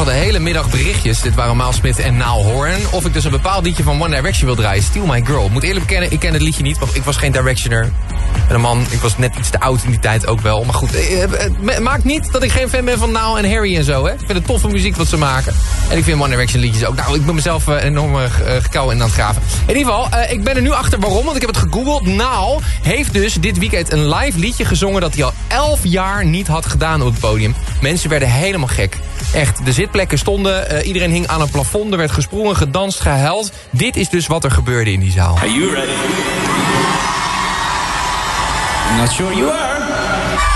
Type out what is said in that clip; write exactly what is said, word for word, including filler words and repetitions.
al de hele middag berichtjes. Dit waren Miles Smith en Niall Horan. Of ik dus een bepaald liedje van One Direction wil draaien. Steal My Girl. Ik moet eerlijk bekennen, ik ken het liedje niet. Want ik was geen Directioner. En een man, ik was net iets te oud in die tijd ook wel. Maar goed, het maakt niet dat ik geen fan ben van Niall en Harry en zo. Hè. Ik vind het toffe muziek wat ze maken. En ik vind One Direction liedjes ook. Nou, ik ben mezelf uh, enorm uh, gekauwd in aan het graven. In ieder geval, uh, ik ben er nu achter waarom. Want ik heb het gegoogeld. Niall heeft dus dit weekend een live liedje gezongen dat hij al elf jaar niet had gedaan op het podium. Mensen werden helemaal gek. Echt, de zitplekken stonden, uh, iedereen hing aan een plafond, er werd gesprongen, gedanst, gehuild. Dit is dus wat er gebeurde in die zaal. Are you ready? I'm not sure you are.